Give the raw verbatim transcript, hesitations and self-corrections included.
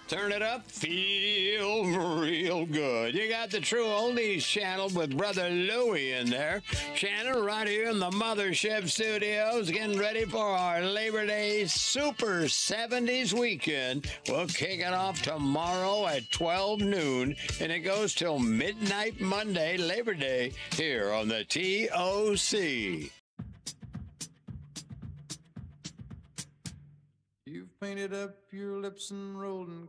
Turn it up, feel real good. You got the True Oldies channel with Brother Louie in there. Shannon, right here in the Mothership Studios, getting ready for our Labor Day Super seventies weekend. We'll kick it off tomorrow at twelve noon, and it goes till midnight Monday, Labor Day, here on the T O C. You've painted up your lips and rolled and